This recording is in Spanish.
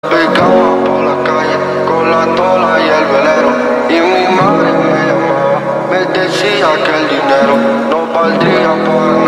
Picaba por la calle con la tola y el velero. Y mi madre me llamaba, me decía que el dinero no valdría para